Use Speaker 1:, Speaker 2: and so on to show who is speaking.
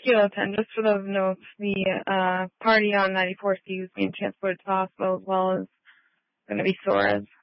Speaker 1: Kilo 10, just for those notes, the party on 94C is being transported to the hospital as well as going to be Suarez.